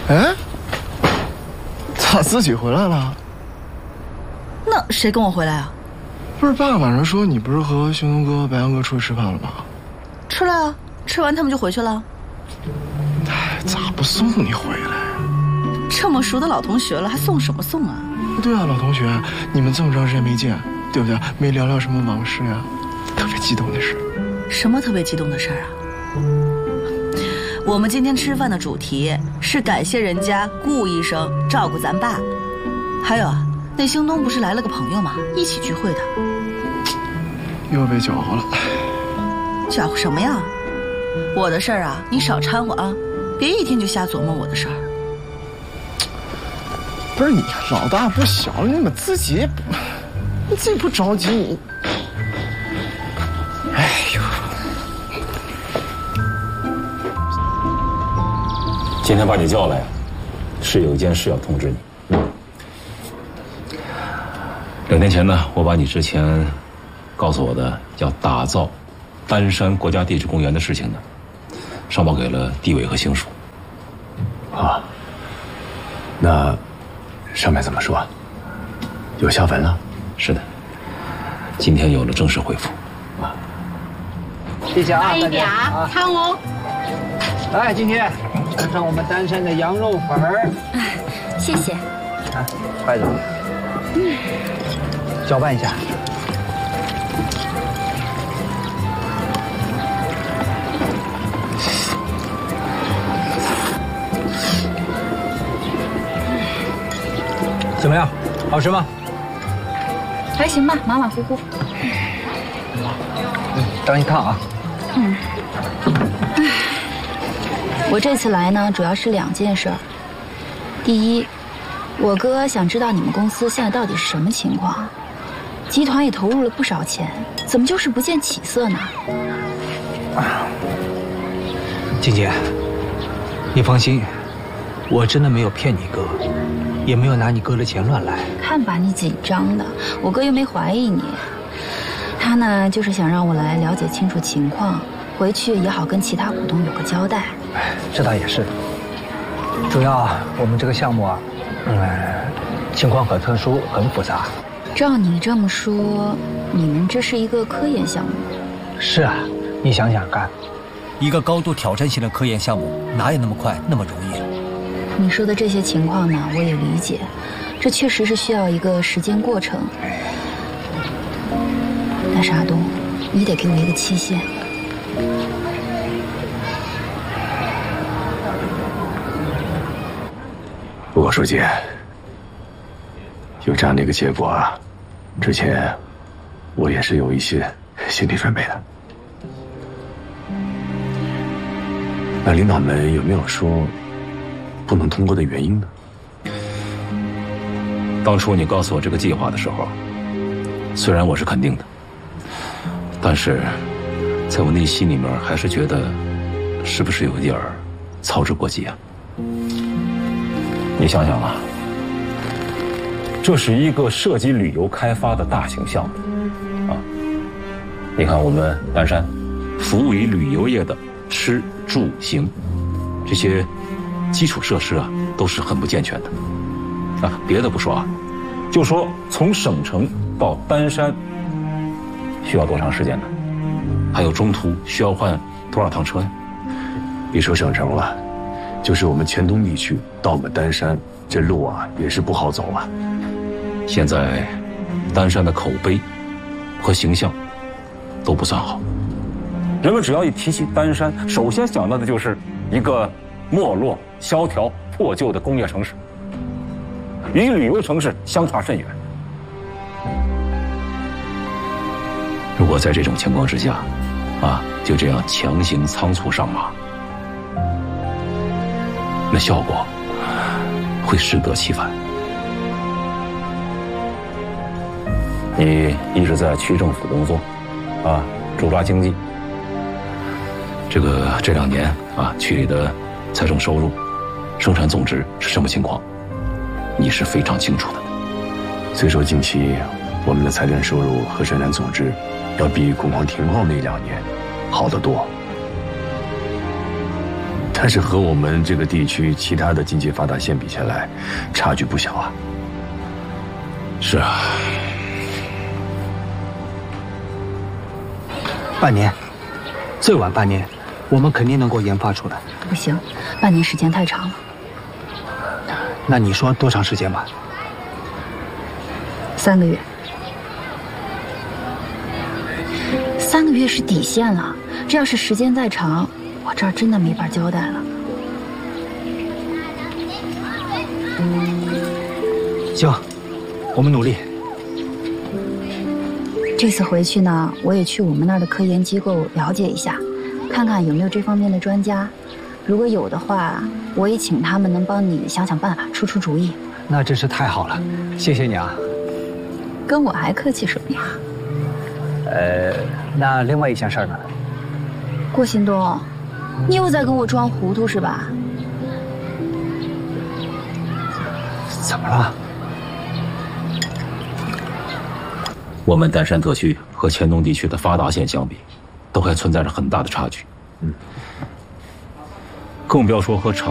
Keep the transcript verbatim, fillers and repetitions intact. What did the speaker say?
哎，咋自己回来了？ 那谁跟我回来啊？ 不是爸晚上说你不是和熊东哥、白杨哥出去吃饭了吗？ 吃了啊，吃完他们就回去了。 哎，咋不送你回来？ 这么熟的老同学了，还送什么送啊？ 对啊，老同学，你们这么长时间没见，对不对？没聊聊什么往事呀？特别激动的事。 什么特别激动的事啊？我们今天吃饭的主题是感谢人家顾医生照顾咱爸。还有啊，那兴东不是来了个朋友吗？一起聚会的。 又被搅和了。 搅和什么呀？我的事儿啊，你少掺和啊，别一天就瞎琢磨我的事儿。 不是你老大不小了，你们自己不，你自己不着急你。哎呦！ 今天把你叫来，是有一件事要通知你。嗯。两年前呢，我把你之前告诉我的要打造丹山国家地质公园的事情呢，上报给了地委和行署。 啊，那上面怎么说？有下文了？ 是的，今天有了正式回复。 啊，谢谢啊， 慢一点啊，汤哦。 来，今天尝尝我们丹山的羊肉粉儿。 谢谢。 来，筷子。嗯，搅拌一下。怎么样？好吃吗？ 还行吧，马马虎虎。 嗯，张一烫啊。 嗯。我这次来呢，主要是两件事儿。第一，我哥想知道你们公司现在到底是什么情况，集团也投入了不少钱，怎么就是不见起色呢？ 静姐，你放心，我真的没有骗你哥。也没有拿你哥的钱乱来。 看把你紧张的，我哥又没怀疑你。他呢，就是想让我来了解清楚情况，回去也好跟其他股东有个交代。 哎，这倒也是。主要我们这个项目啊，嗯，情况很特殊，很复杂。 照你这么说，你们这是一个科研项目？ 是啊，你想想看， 一个高度挑战性的科研项目，哪有那么快那么容易？ 你说的这些情况呢，我也理解，这确实是需要一个时间过程。但是阿东，你得给我一个期限。 不过书记，有这样的一个结果啊，之前我也是有一些心理准备的。那领导们有没有说不能通过的原因呢？ 当初你告诉我这个计划的时候，虽然我是肯定的，但是在我内心里面还是觉得，是不是有点儿操之过急啊？你想想啊，这是一个涉及旅游开发的大型项目啊！你看我们丹山，服务于旅游业的吃住行这些基础设施啊，都是很不健全的啊。别的不说啊，就说从省城到丹山需要多长时间呢？还有中途需要换多少趟车呀？ 别说省城了，就是我们黔东地区到我们丹山，这路啊也是不好走啊。 现在丹山的口碑和形象都不算好，人们只要一提起丹山，首先想到的就是一个没落、萧条、破旧的工业城市，与旅游城市相差甚远。如果在这种情况之下，啊，就这样强行仓促上马，那效果会适得其反。你一直在区政府工作，啊，主抓经济。这个这两年啊，区里的财政收入、生产总值是什么情况，你是非常清楚的。 虽说近期我们的财政收入和生产总值要比工矿停矿那两年好得多， 但是和我们这个地区其他的经济发达县比起来，差距不小啊。 是啊， 半年，最晚半年，我们肯定能够研发出来。 不行，半年时间太长了。 那你说多长时间吧？ 三个月。三个月是底线了，这要是时间再长，我这儿真的没法交代了。 行，我们努力。 这次回去呢，我也去我们那儿的科研机构了解一下，看看有没有这方面的专家。如果有的话，我也请他们能帮你想想办法，出出主意。 那真是太好了，谢谢你啊。 跟我还客气什么呀？ 呃，那另外一件事呢？ 郭新东，你又在跟我装糊涂是吧？ 怎么了？ 我们丹山特区和黔东地区的发达县相比，都还存在着很大的差距。嗯，更不要说和长